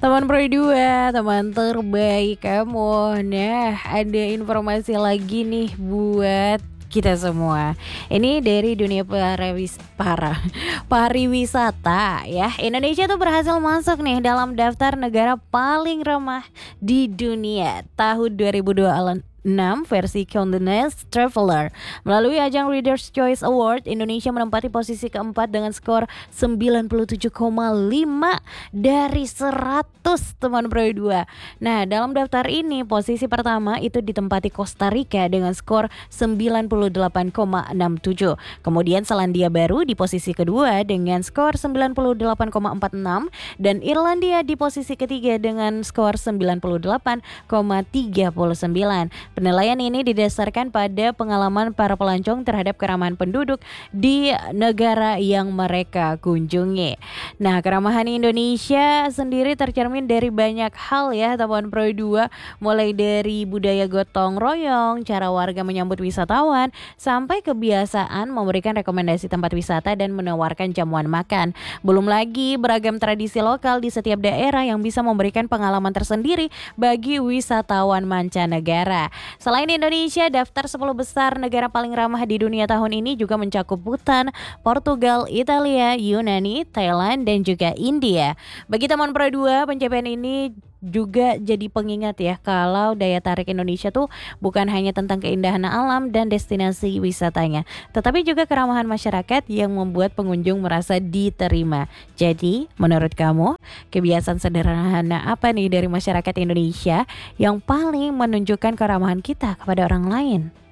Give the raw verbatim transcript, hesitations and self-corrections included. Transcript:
Teman Pro dua, teman terbaik kamu. Nah, ada informasi lagi nih buat kita semua. Ini dari dunia parawis para pariwisata ya. Indonesia tuh berhasil masuk nih dalam daftar negara paling ramah di dunia tahun dua ribu dua puluh enam versi Condé Nast Traveler. Melalui ajang Reader's Choice Award, Indonesia menempati posisi keempat dengan skor sembilan puluh tujuh koma lima dari seratus, teman Pro dua. Nah, dalam daftar ini posisi pertama itu ditempati Costa Rica dengan skor sembilan puluh delapan koma enam tujuh. Kemudian Selandia Baru di posisi kedua dengan skor sembilan puluh delapan koma empat enam dan Irlandia di posisi ketiga dengan skor sembilan puluh delapan koma tiga sembilan. Penilaian ini didasarkan pada pengalaman para pelancong terhadap keramahan penduduk di negara yang mereka kunjungi. Nah, keramahan Indonesia sendiri tercermin dari banyak hal ya, teman Pro dua, mulai dari budaya gotong royong, cara warga menyambut wisatawan, sampai kebiasaan memberikan rekomendasi tempat wisata dan menawarkan jamuan makan. Belum lagi beragam tradisi lokal di setiap daerah yang bisa memberikan pengalaman tersendiri bagi wisatawan mancanegara. Selain Indonesia, daftar sepuluh besar negara paling ramah di dunia tahun ini juga mencakup Bhutan, Portugal, Italia, Yunani, Thailand, dan juga India. Bagi teman Pro dua, pencapaian ini juga jadi pengingat ya kalau daya tarik Indonesia tuh bukan hanya tentang keindahan alam dan destinasi wisatanya, tetapi juga keramahan masyarakat yang membuat pengunjung merasa diterima. Jadi, menurut kamu, kebiasaan sederhana apa nih dari masyarakat Indonesia yang paling menunjukkan keramahan kita kepada orang lain?